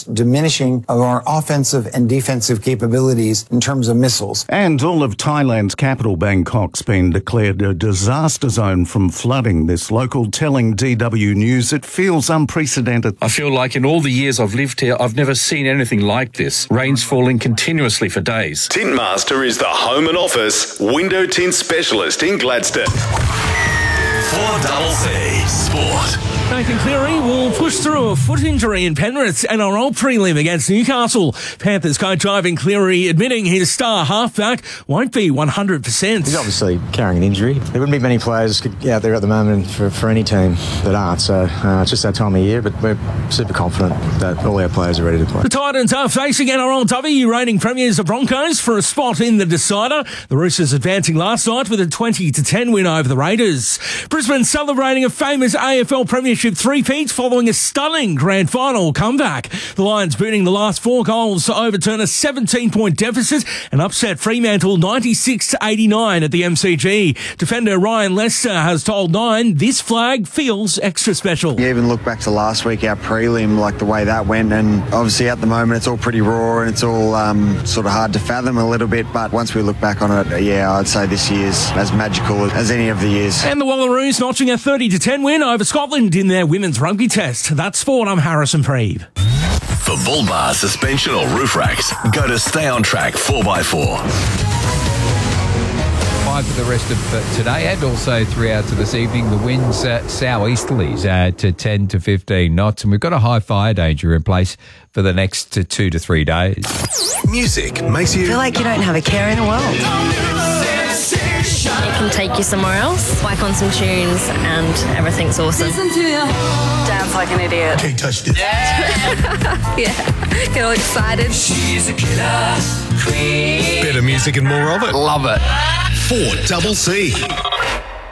diminishing of our offensive and defensive capabilities in terms of missiles. And all of Thailand's capital, Bangkok's been declared a disaster zone from flooding. This local telling DW News it feels unprecedented. I feel like in all the years I've lived here, I've never seen anything like this. Rain's falling continuously for days. Tintmaster is the home and office window tint specialist in Gladstone. 4CC Sport. Nathan Cleary will push through a foot injury in Penrith NRL prelim against Newcastle. Panthers coach Ivan Cleary admitting his star halfback won't be 100%. He's obviously carrying an injury. There wouldn't be many players out there at the moment for any team that aren't, so it's just that time of year, but we're super confident that all our players are ready to play. The Titans are facing NRLW reigning premiers the Broncos for a spot in the decider. The Roosters advancing last night with a 20-10 win over the Raiders. Brisbane celebrating a famous AFL premiership three-peat following a stunning grand final comeback. The Lions booting the last 4 goals to overturn a 17-point deficit and upset Fremantle 96-89 at the MCG. Defender Ryan Lester has told Nine this flag feels extra special. You even look back to last week, our prelim, like the way that went, and obviously at the moment it's all pretty raw and it's all sort of hard to fathom a little bit, but once we look back on it, yeah, I'd say this year's as magical as any of the years. And the Wallaroos notching a 30-10 win over Scotland in their women's rugby test. That's Sport. I'm Harrison Preeve. For bull bar, suspension or roof racks, go to Stay On Track 4x4. 5 for the rest of today and also throughout to this evening. The winds southeasterlies to 10 to 15 knots, and we've got a high fire danger in place for the next 2 to 3 days. Music makes you feel like you don't have a care in the world. It can take you somewhere else, whack on some tunes, and everything's awesome. Dance like an idiot. Can't touch this. Yeah, get all excited. She's a killer queen. Better music and more of it. Love it. 4CC.